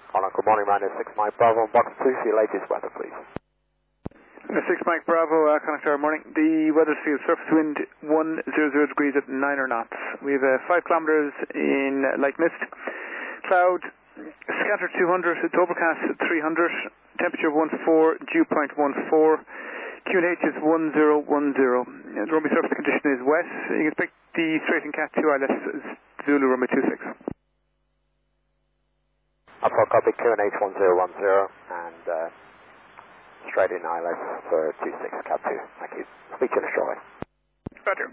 Connor, good morning, Ryanair 6 Mike Bravo, box 2 for your latest weather, please. 6 Mike Bravo, Connor Tower, morning. The weather field surface wind 100 degrees at 9 knots. We have 5 kilometers in light mist. Cloud scattered 200, it's overcast at 300, temperature 14, dew point 14, QNH is 1010. The runway surface condition is wet. You can expect the straight and cat 2 ILS Zulu runway 26. I've got copy QNH 1010 and straight in ILS for 26 cat 2. Thank you. Speak to you shortly. Roger.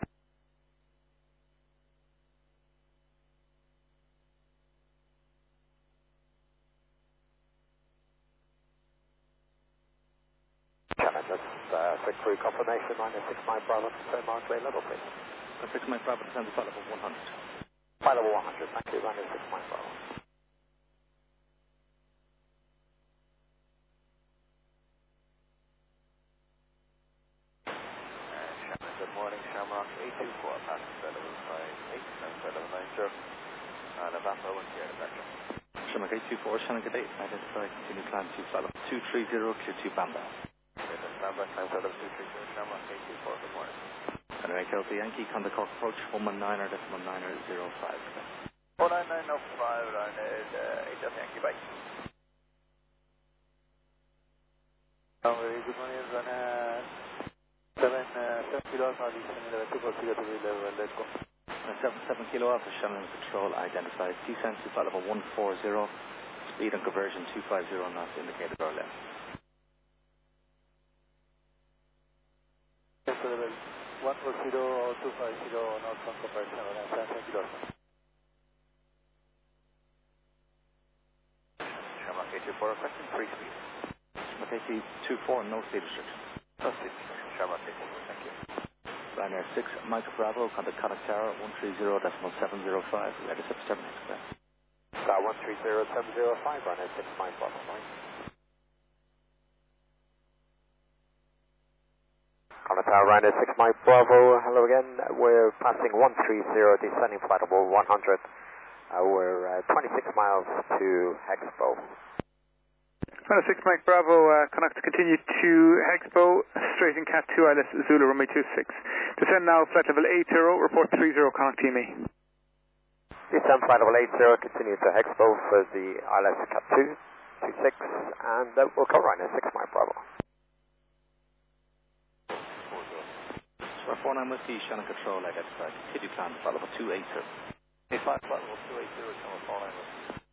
Quick crew confirmation, Ryanair 6 Mike Bravo, confirm Markway level, please. 6 Mike Bravo, descend to flight level 100. Flight level 100, thank you, Ryanair 6 Mike Bravo. Good morning, Shamrock 824, passenger level 58, flight level 90, and November 1 here, Rebecca. Shamrock 824, Shannon, good day. Identify, continue climb to flight level 230, clear to Bamba. November, climb flight level 230, Shamrock 824, good morning. And Delta Yankee, Conda Cork approach 119er, decimal 905. 49905, Ryanair 8 Delta Yankee, bye. Very good morning, Ryanair 7 kilo Alpha, level 240 level, let's go. 7 kilo Alpha, Shannon control, identified, descent to flight level 140, speed and conversion 250 knots indicated or left. Level 140 or 250 knots on conversion, 7 kilo Alpha. Shamrock 824, requesting free speed. Shamrock 824, no speed restriction. No speed restriction, Shamrock 824, thank you. Ryanair 6 Mike Bravo, contact Connor Tower 130.705, ready to terminate. Star 130705, Ryanair 6 Mike Bravo, right? Connor Tower, Ryanair 6 Mike Bravo, hello again. We're passing 130, descending flight level 100. We're 26 miles to Hexpo. Ryanair 6 Mike Bravo, connect to continue to Hexpo, straight in cat 2 ILS Zulu runway 26. Descend now flight level 80, report 30, connect to me. Descend flight level 80, continue to Hexpo for the ILS cat 2, 26, and we'll call Ryanair 6 Mike Bravo. 49 Whiskey, Shannon control, identified, continue climb, flight level 280. Flight level 280, channel 49